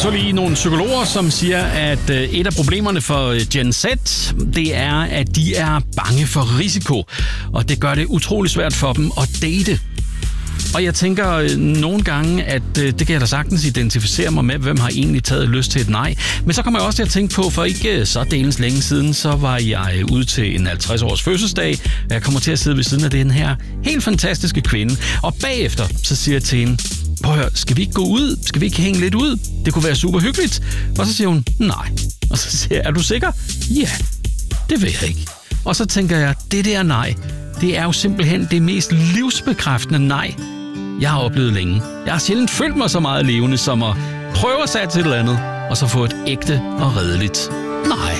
Jeg så lige nogle psykologer, som siger, at et af problemerne for Gen Z, det er, at de er bange for risiko. Og det gør det utrolig svært for dem at date. Og jeg tænker nogle gange, at det kan jeg da sagtens identificere mig med, hvem har egentlig taget lyst til et nej. Men så kommer jeg også til at tænke på, for ikke så delens længe siden, så var jeg ude til en 50-års fødselsdag. Jeg kommer til at sidde ved siden af den her helt fantastiske kvinde. Og bagefter, så siger jeg til hende, prøv at høre, skal vi ikke gå ud? Skal vi ikke hænge lidt ud? Det kunne være super hyggeligt. Og så siger hun, nej. Og så siger jeg, er du sikker? Ja, det ved jeg ikke. Og så tænker jeg, det der nej, det er jo simpelthen det mest livsbekræftende nej, jeg har oplevet længe. Jeg har sjældent følt mig så meget levende som at prøve at sætte til et eller andet, og så få et ægte og redeligt nej.